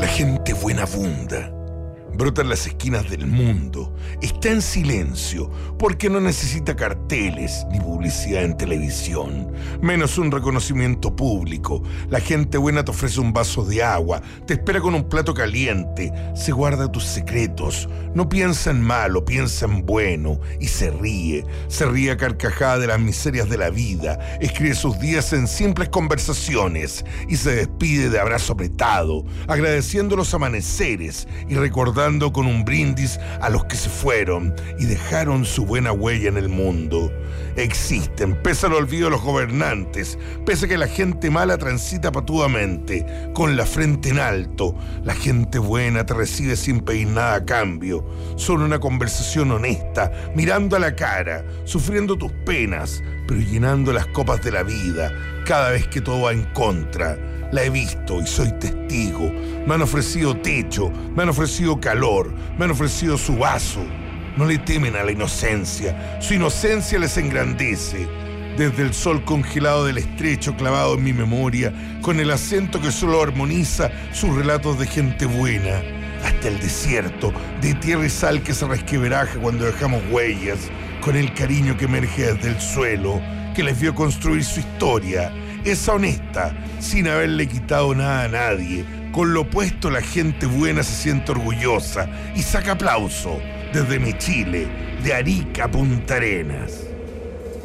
La gente buena abunda. Brota en las esquinas del mundo. Está en silencio porque no necesita carteles ni publicidad en televisión, menos un reconocimiento público. La gente buena te ofrece un vaso de agua, te espera con un plato caliente, se guarda tus secretos, no piensa en malo, piensa en bueno y se ríe a carcajada de las miserias de la vida, escribe sus días en simples conversaciones y se despide de abrazo apretado, agradeciendo los amaneceres y recordando con un brindis a los que se fueron y dejaron su buena huella en el mundo. Existen, pese al olvido de los gobernantes, pese a que la gente mala transita patudamente, con la frente en alto. La gente buena te recibe sin pedir nada a cambio, solo una conversación honesta, mirando a la cara, sufriendo tus penas, pero llenando las copas de la vida cada vez que todo va en contra. La he visto y soy testigo. Me han ofrecido techo, me han ofrecido calor, me han ofrecido su vaso. No le temen a la inocencia. Su inocencia les engrandece. Desde el sol congelado del estrecho clavado en mi memoria, con el acento que solo armoniza sus relatos de gente buena, hasta el desierto de tierra y sal que se resquebraja cuando dejamos huellas, con el cariño que emerge desde el suelo, que les vio construir su historia. Esa honesta, sin haberle quitado nada a nadie. Con lo opuesto, la gente buena se siente orgullosa y saca aplauso desde mi Chile, de Arica a Punta Arenas.